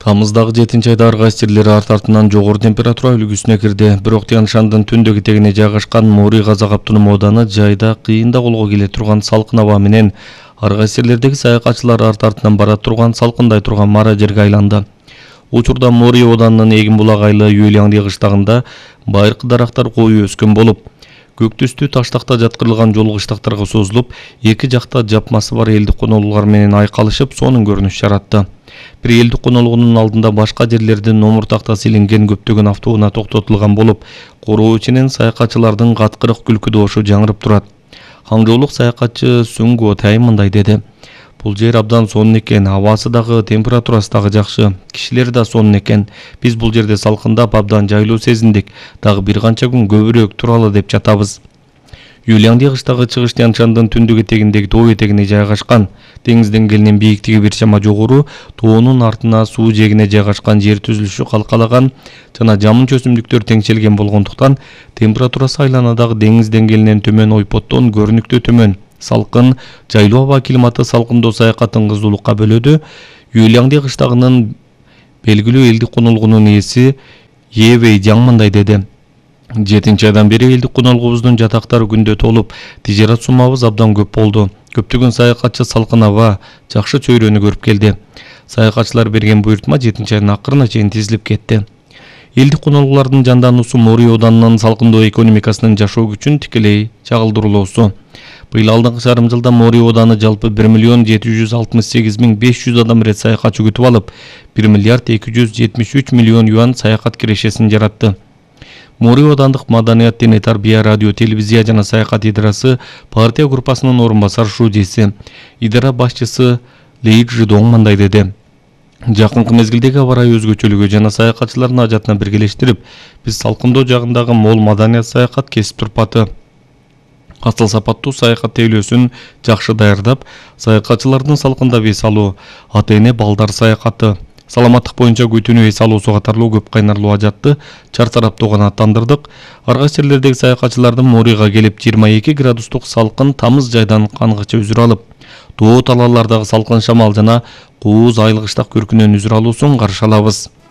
Тамыздагы 7-айда ар кайсы жерлер арт артынан жогору температура үлгүсүнө кирди. Бирок Тянь-Шандын түндүк этегине жайгашкан Мори Казак автоном ооданы жайда кыйында колго келе турган салкын аба менен ар кайсы жерлердеги саякатчылар арт артынан бара турган салкындай турган мара жерге айланды. Учурда Мори оодарынын Эгин булак айлы Юйлиаңди кыштагында байыркы дарактар коюу өскөн болуп, көк түстүү таштакта жаткырылган жол кыштактарга созулуп, эки жакта жапмасы бар элдик конолугулар менен айкалышып, сонун көрүнүш жаратты. Бир элдик конолугунун алдында башка жерлердин номур тактасы илинген көптөгөн автоунаа токтотулган болуп, короо ичинен саякатчылардын каткырык күлкү добушу жаңырып турат. Хаңжоолук саякатчы Сүнгө Тай мындай деди: "Бул жер абдан сонун экен, абасы дагы, температурасы дагы жакшы, кишилер да сонун экен. Биз бул жерде салкындап абдан жайлуу сезиндик, дагы бир канча күн көбүрөөк туралы деп жатабыз." Юйлиаңди кыштагы чыгыш Тянь-Шандын түндүк этегиндеги тоо этегине жайгашкан. Деңиз деңгээлинин бийиктиги бир чама жогору, тоонун артына суу жээгине жайгашкан жер түзүлүшү калкалаган жана жамын чөсүмдүктөр теңшелген болгондуктан температурасы айланадагы деңиз деңгээлинен төмөн ойпоттон көрүнүктүү төмөн. Салкын, жайлуу аба климаты салкындоо саякатын кызуулукка бөлөдү. Юйлиаңди кыштагынын белгилүү элдик конолугунун ээси Евей Жаң мындай деди: 7-айдан бери элдик конолугубуздун жатактары күндө толуп, тижерат суммабыз абдан көп болду. Көптөгөн саякатчы салкын аба, жакшы чөйрөнү көрүп келди. Саякатчылар берген буйртма 7-айдын акырына чейин тизилип кетти. Элдик конолугулардын жандануусу Мори оодарынын салкындоо экономикасынын жашоо күчүн тикелей чагылдырулуусу. Быйыл алдыңкы жарым жылда Мори ооданы жалпы 1,768,500 адам ирет саякатчы күтүп алып, 1,273 юан саякат кирешесин жаратты. Мори оодандык маданият, диний тарбия, радио, телевизия жана саякат идарасы партия группасынын орун басар шуудиси, идара башчысы Лей Жидоң мындай деди: "Жакынкы мезгилдеги аба ырайы өзгөчөлүгү жана саякатчылардын ажатына биргелештирип, биз салкындоо жагындагы мол маданият саякат кесип турпаты, асыл сапаттуу саякат тейлөөсүн жакшы даярдап, саякатчылардын салкындап эс алуу, ата-эне балдар саякаты, саламаттык боюнча күтүүнү эс алуусу катарлуу көп кайнарлуу ажатты чартараптоо канааттандырдык. Ар кайсы жерлердеги саякатчылардын Морига келип 22 градустук салкын тамыз жайдан кангыча үзүр алып, тоо талаалардагы салкын шамал жана кууз айлык ыштак көркүнөн үзүр алуусун каршы алабыз.